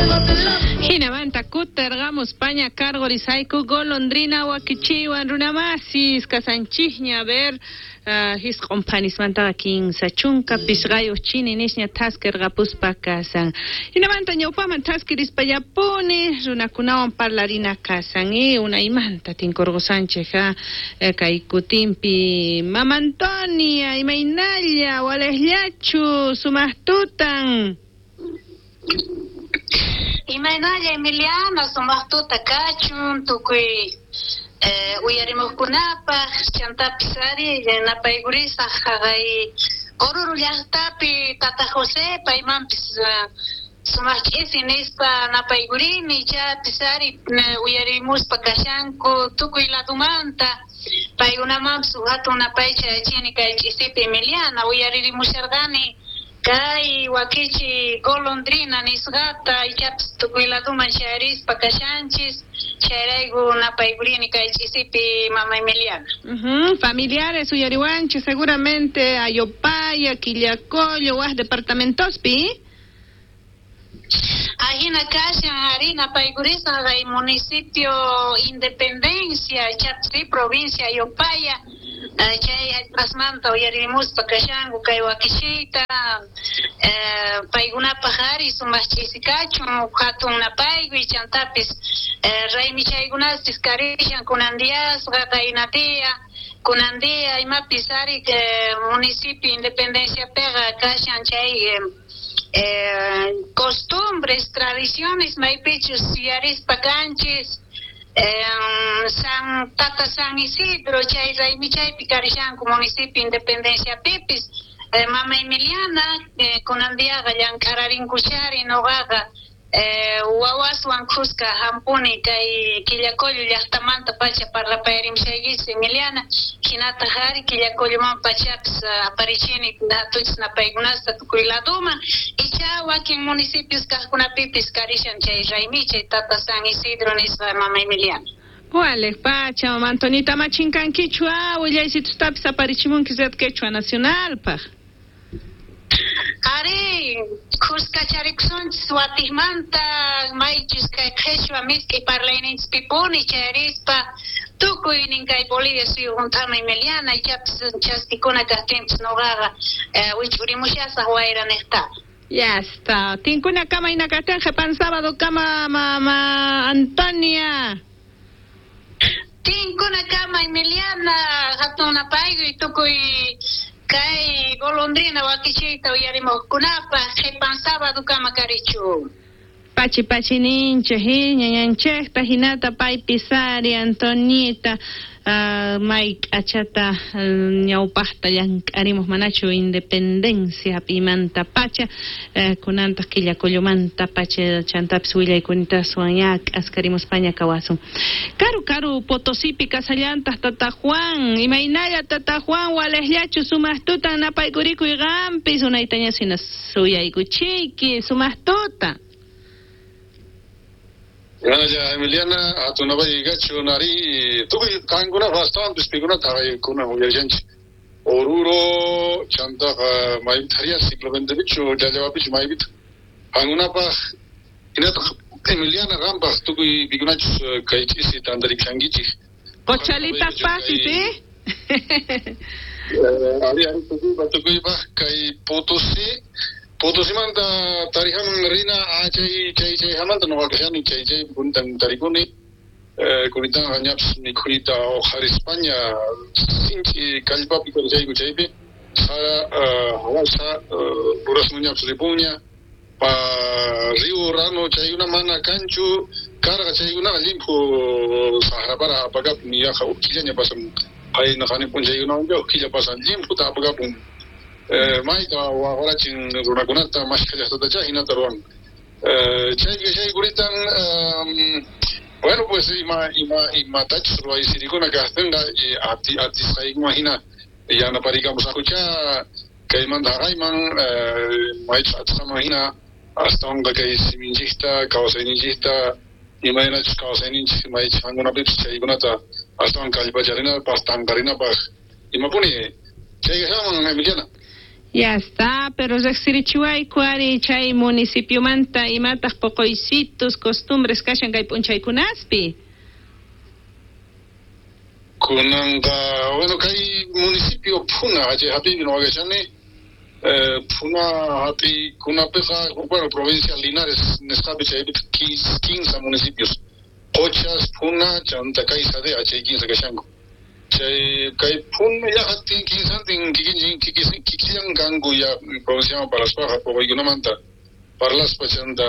Hinamanta kutergamos España cargo risaiku golondrina wakichiwan runamasis kasanchihña ver his companis manta king sachunka pisgayo chini nisña tasker gapuspa kasan hinamanta ñawpaman taskiris payapuni runakunawan parlarina kasan y una imanta tinkorgo Sánchez kay kutimpi Mama Antonia imaynalla waleslachu sumastutan Imaynalla Emiliana sumaqtuta kachun tukuy uyarimuqkunapaq chantapis ari napaykurisaq haqay Oruro llaqtapi Tata José paymanpis sumaqch'isi nispa napaykurini chapis ari uyarimuspa kashanku tukuy ladumanta paykunamanpis hatun napaycha chini kay ch'isipi Emiliana uyaririmusharqani kay wakichi golondrina nisqata ichapis tukuy laduman sharispa kashanchis shayrayku napaykurini kay ch'isipi Mama Emiliana. Familiares uyariwanchis seguramente Ayopaya, Quillacollo, was departamentospi. Ahina kashan ari napaykurisa kay municipio Independencia chapsi provincia Ayopaya chay asmanta uyarimuspa kashanku kay wakishita paykunapaq ari sumaqchisikachu hatun napayku chantapis raymi chaykunaspis karishan kunandiyasqa kaynatia kunandia imapis ari municipio Independencia pega kashan chay costumbres, tradiciones maypichus yarispa kanchis Tata San Isidro chay raymi chaypi karishanku municipio Independencia pipis Mama Emiliana kunandiaqa llank'ararinkuchari noqaqa wawaswan kuska hampuni kay Quillacollo llaqtamanta pacha parlapayrimshaychis Emiliana hinata hari Quillacolloman pachapis aparichini hatuchis napaykunasta tukuy laduman icha wakin municipios kaqkunapipis karishan chay raymi chay Tata San Isidro nisqa Mama Emiliana. Wale, pacha, Mama Antonita machinkan quichua, willaysitustapis aparichimunkis quechua nacional paq. Ari kuskachariksunchis watijmanta maychis kay qhechua miskay parlayninchis pipuni charispa tukuy nin kay Bolivia suyujuntama Emiliana ichapis chaskikuna kajtinpis noqaqa wichurimushasaq wayra niqta. Ya está. Tinkuna kama inakatan jepan sábado kama Mama Antonia. Tinkuna kama Emiliana hatuna paygu tukuy kay golondrina wakichita uyarimuqkunapaq jepan sábado kama karichu. Pachi ninche ñañanchekta hinata pay pisari Antonita Mike achata ñawpaqta llank'arimuq manachu Independencia pimanta pacha kunantas Quillacollomanta pacha chantapis willaykunitaswan askarimus España kawasun karu Potosipi kasallantas Tata Juan imaynalla Tata Juan waleslachu sumastutan napaykurikuy qampis unaytañasina suyaykuchiki sumastuta. Ya Emiliana atunabay gacho nari tukuy kankuna bastantes piguna taray kuna uyarjanch Oruro chanta may tharia siglo XX bicho jajawapich maybit anguna pa inat Emiliana rampas tukuy pigunach kaychisi tandarik sangichi Pochalitas pasiti ari tukuy pa kay Potosí manta tarihan rina chay hamanta no vakashani chay buntan tarikuni kuritan hanyaps nikurita ojar España sinchi kalpapi chay kuchaypi sa buras munyaps ripuña pa río rano chay una mana canchu carga chay una limpo sahara para apagap ni yaja ukilla pasan hay nakani pun chay una ukilla pasan limpo ta apagapun Maika wawalachin runakunata mashkallastatacha hinatarwan chay kuritan bueno pues ima tachus ruwaysirikuna kajtinqa atisqaykman hina yanaparikamos akucha kaymanta haqayman maychus atisqaman hina astawan kay siminchikta kawsayninchikta imaynachus kawsayninchik maychus hankunapipis chaykunata astawan kallpacharinapaq tanqarinapaq imapuni chayqa haman Emiliana. Ya está, pero reqsirichiway kuari chay municipio manta imataq poqoysitus costumbres kashan kay p'unchaykunaspi. Kunanga, bueno, kay municipio Puna, aje hapi no agachane, Puna hapi kunapeja, bueno, provincia Linares, nescabe chay 15 municipios. Ochas, Puna, chanta kay sade, aje 15 kashango. Chay kay Puna ya hati 15 tin kikiyan gangu ya provincia Palaspaja, Pogoyunamanta, Parlaspa chanda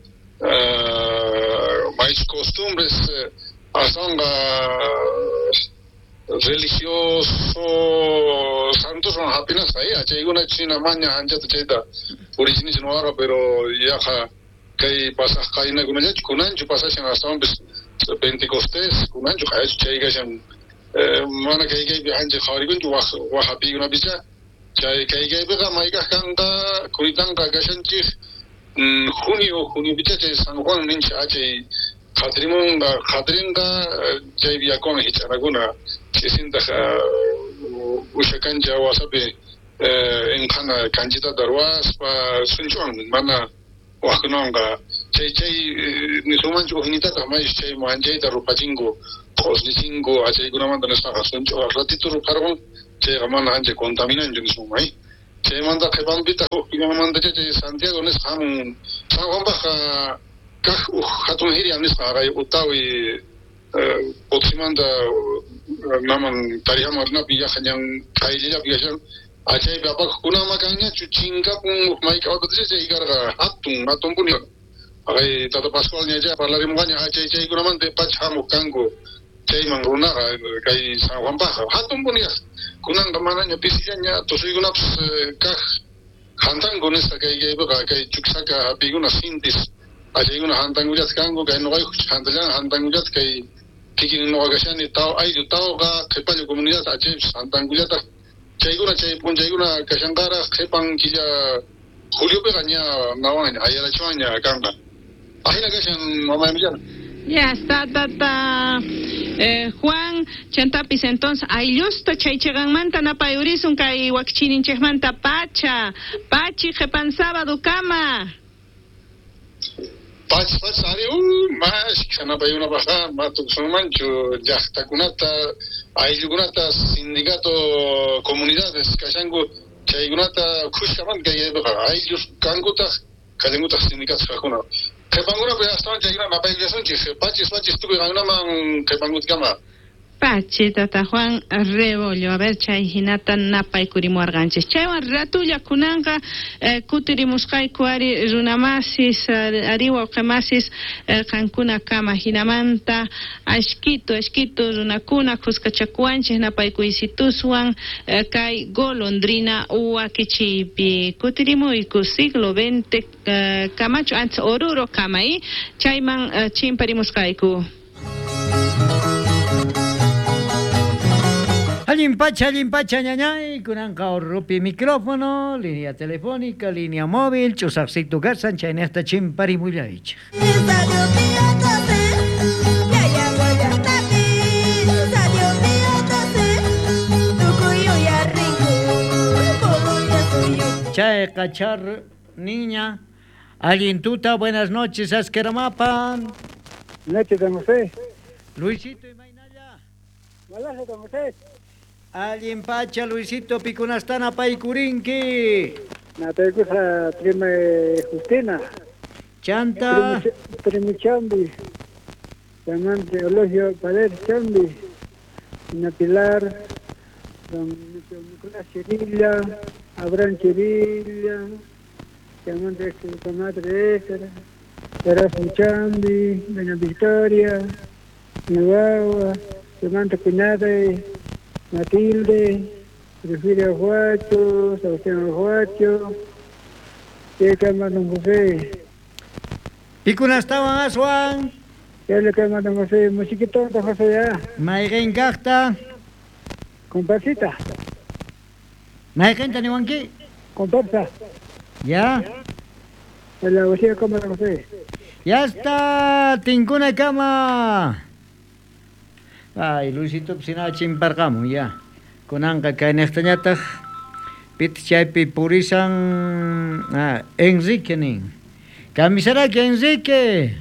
mais costumbres asanga religioso santos son apenas ahí hay una china maña anja cheta origini no ahora pero ya que pasa caina con ella kunancho pasa en hasta un pentecostés kunancho hay chega jan mana que anja kharigun wa hapi una bicha chay que bega maiga kanga kuritanga gashanchi junio bicha San Juan nincha ache Khadringa jaybiya kon hicharaguna sisinta ushakanja wasabe en kana kanjita darwas pa sunchuan mana wakunanga chay nisumanchu hinita tamay chay manjay darupachingo khosnichingo achay gunamanda nesta sunchu ratito rukargon chay gamana anje contaminan junisumai chay manda khebambita gunamanda chay Santiago nes ham sangomba hatun hiri anis qaray utawi otsimanda naman tariham arna biya khanyang kailila biya achay baba kuna makanya chuchinga pun mai ka odse se igarga hatun pun ay tata pascual nya parlari muganya achay kuna man de pachamu kango chay mangruna kai San Juan Baja hatun pun ya kunang kamananya pisiyanya tosuguna ka hantan gonesta kai kai chuksaka biguna sintis aje una hantangulat kango kay no kay hantalan hantangulat kay kiking no agashan tao ay tao ga kepal komunidad aje hantangulat chayguna chayguna kashangara kepang kija julio pegaña nawan ayala chuanya kanga ahina gashan mama millana. Ya está, tata Juan Chantapis, entonces ayusto chaychegan manta napayurisun kay wakchininchej manta pachi jepan sábado kama Pach ari mas kana bayuna baja matuk somancho yahtakunata ayllukunata sindicato comunidades kashango chaykunata khushkaman kayeba ayllus kanguta kalenguta sindicatos kakuna kepanguna pe hasta chaykuna mapayllason chi pachis tuku ganguna man kepangut kama Pachi, tata Juan Rebollo, a ver, chay hinata napay kurimuarganchis. Chaywan ratulla kunanga kutirimusqay kuari runamasis ariwa uqemasis qankuna kama hinamanta ashkito runakuna kuskachakuanchis napay kuisituswan kay golondrina wakichipi kutirimuyku siglo XX kamachu antes oruro kamay chayman chimparimusqayku. Allimpacha, ñañay, kunanqa urrupi micrófono, línea telefónica, línea móvil, chusaqsitu gasan, chaynesta chimparimullaycha. Chay cachar, niña, Allintuta, buenas noches, Asqueramapan. Noches, don José. Luisito y Mainaya. Buenas noches, don José. Allimpacha, Luisito, Picunastana, Paicurinqui. Nataykusa, prime Justina. Chanta. Primi Chambi. Llamante Eulogio Pared Chambi. Doña Pilar. Don Nicolás Chirilla. Abraham Chirilla. Llamante Madre Éter. Erasmo Chambi. Doña Victoria. Nueva. Llamante Pinade. Matilde, Porfirio Juacho, Sebastián Juacho, ¿qué cama don José? Picunastawan aswan. ¿Qué le cama don José? Musiquito don José ya. Maigen gachta. Comparsita. Maigen taniwanki. Comparsa. Ya. La vocía cama don José. Ya está, tincuna cama. Ay, Luisito, sina chimparqamun ya. Kunanqa kay niqtañataq Pitchaypi purisan Enrique nin. Kamisaraki Enrique.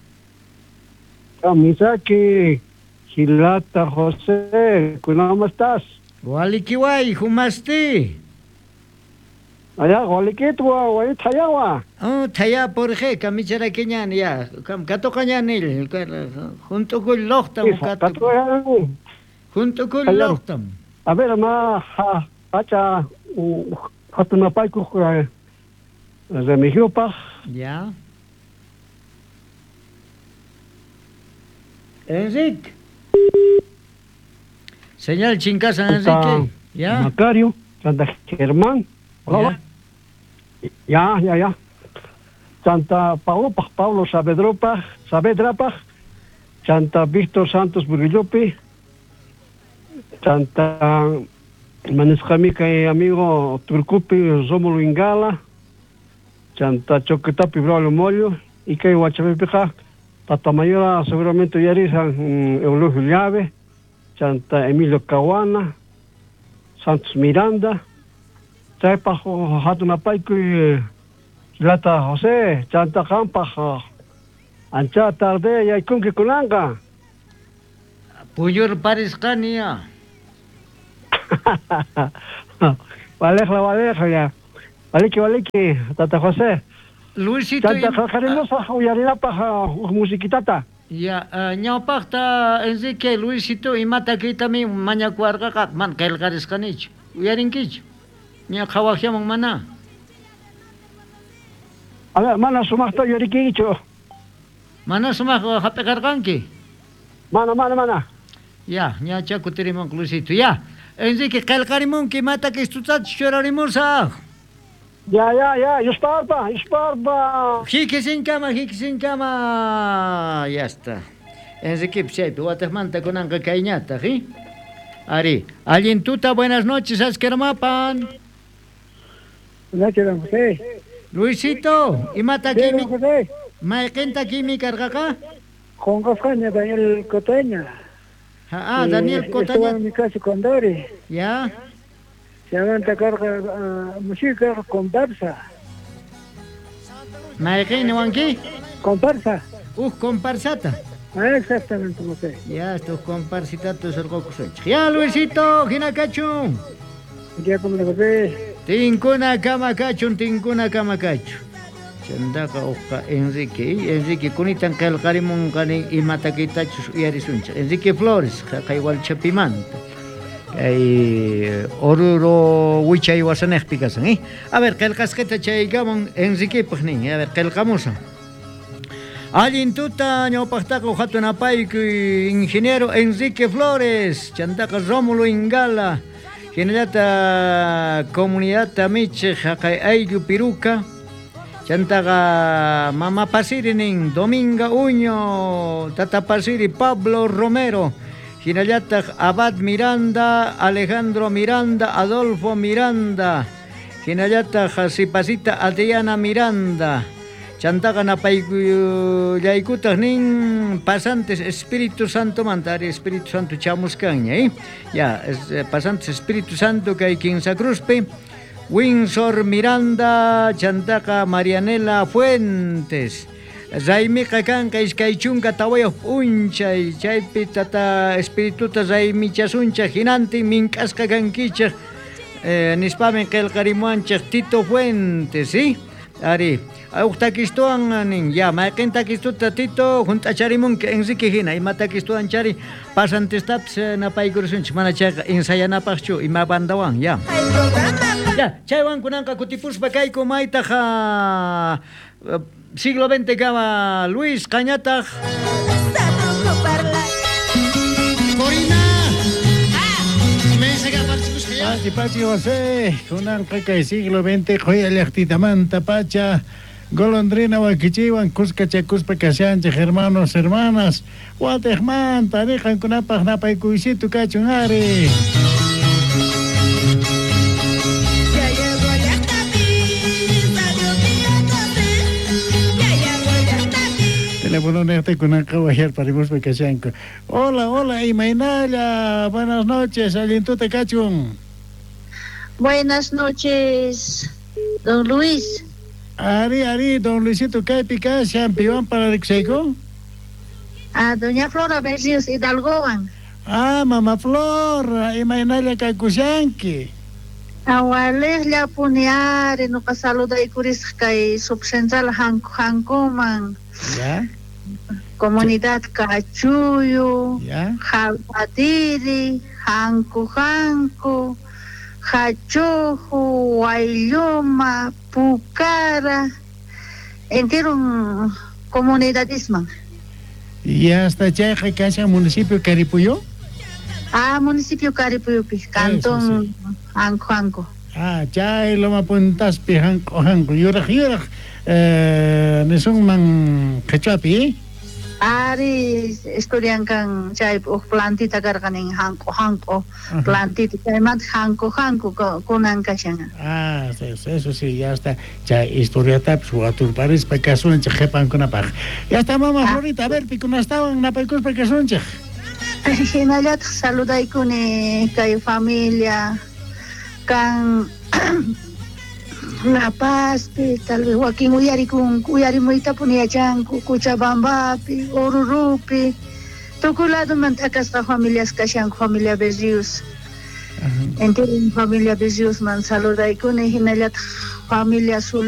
Kamisaki, Gilata José, ¿cómo estás? Walikiway, humasti. Allá, Gualiquito, guay, Tayawa. Oh, taya por qué, kamisaraki ñan ya. Kato kañanil, junto con Lochtam. Junto con Lochtam. A ver, ma, hacha, hatuna paiku, remigiopa. Ya. Enrique. Señal chincasa, Enrique. Ya. Macario, Santa Germán. Hola. Ya. Santa Pablo Saavedra, Santa Víctor Santos Burillopi, Santa Manescamica y amigo Turcupi Rómulo Ingala, Santa Choquetapi Braulio Mollo, y que Huachapepeja, Tata Mayora seguramente Yarisan Eulogio Llave, Santa Emilio Caguana, Santos Miranda, Chaipa Hatunapaiku Lata José, Santa Campa, Ancha Tarde, Yaikunki Kunanga. Puyur Pariscania. Valeja ya. Valiki, Tata José. Luisito. Santa Jacarinosa, Uyarinapa, musiquitata. Ya, ñawpaqta Enrique Luisito imata kitami mañakuarqaqa man qillqarisqanichu. Uyarinkichu. Ña qhawaqllaman mana. A ver, mana sumaqta yurikichu. Mana sumaq hapiqarqanki. Mana. Ya, ña chakutirimun Luisito. Ya, Enrique qillqarimunki mata kistutach churarimusaq. Ya, Yusparpa. Hikisin kama. Ya está. Enrique Pchaypi, Guatemanta kunanqa kayñata, ¿sí? Ari, Allintuta, buenas noches, Askermapan. Buenas noches, don José. Luisito, imata Sí, kimi, don José. maikenta kimi karqaqa? Con Gafania, Daniel Coteña. Daniel Estuvo Cotaña. en mi casa con Dori. Ya, Se aguanta carga, música comparsa. maikini wanki? Comparsa. Comparsata. Exactamente, José. Ya, estos comparsitatos orgokusunchik. Ya, Luisito, hinakachun. Ya como le José. Tinkuna kama kachun. Chandaqa uqa Enrique kunitan qillqarimun kani imata kitachus uyarisunchik. Enrique Flores, Qaywalchapimanta. Oruro wichay wasanaqpi kasan, A ver, qillqasqita chaykaman Enriquepaq nin. A ver, qillqamusan. Allintuta ñawpaqtaqa hatunapayku ingeniero Enrique Flores, chantaqa Rómulo Ingala, hinallata comunidad tamichiq haqay ayllu Piruca, chantaqa mama pasiri nin Dominga Uño, tata pasiri Pablo Romero, hinallataq Abad Miranda, Alejandro Miranda, Adolfo Miranda, hinallataq Sipasita Adriana Miranda, chantaqa napayku yaykutaq nin pasantes Espíritu Santo mantari Espíritu Santo chamuskanña, Ya, pasantes Espíritu Santo kay Quinza Cruzpi, Windsor Miranda, chantaqa Marianela Fuentes, Raymiqa kanqa iskay chunka tawayuq p'unchay, chaypi tata Espirituta raymichasunchaq hinantin mink'asqa kankichaq, nispamin qillqarimuanchaq Tito Fuentes, Ari, uqtakistuan nin, ya, mayqin takistuta Tito, junt'acharimunki Enrique hina, ima takistuan chari, pasantestaps napaykurusunchik, mana chayqa ensayanapaqchu, ima bandawan, ya. Ya, chaywan kunanqa kutipuspa kayku maytaqa siglo XX kama Luis Cañataq. Pachi José, kunanqa kay siglo XX qoya llaqtitamanta pacha golondrina wakichiwan kuskachakuspa kashanchik hermanas watejmanta riqankunapaq napaykuysito kachun ari. Teléfono neste kunanqa wayar parimuspa kashanku. Hola, Imaynalla, buenas noches, Allintuta kachun. Buenas noches, don Luis. Ari, don Luisito, ¿qué pica? ¿Champion para el Execo? Doña Flora Berrios Hidalgoan. Mamá Flora, imaginarle que Cusanqui. Awales la punear, no ka saluda ikuris kay subcentral Hankoman. ¿Ya? Comunidad Cachuyo, ¿Ya? Jalpatiri, Hanku, Hachojo, Wailoma, Pucara, entero comunidadismo. ¿Y hasta Chaja, casa municipio Caripuyo? Municipio Caripuyo, cantón Hanco. Chay loma puntas pi Hanco. Yuraj, nesung mang kecapi? Ari estudian kan chay plantita karkaning Hanco, plantita chay mat Hanco kunan kasyanga. Eso sí, ya está. Ya historiata suatur paris pekasun chejepan kunapaj. Ya está mamá Florita, a ver, pikunastaban napaikus pekasun chej. Hinalat saluday ko ni kay familia kan La Paz, tal vez Joaquín Uyari mo itapon niya dyan, Kuchabamba, Orurupi. Tukulado man takas ka familias ka siyang familia Bezius. Entering familia Bezius man saluday ko ni hinalat familia Sul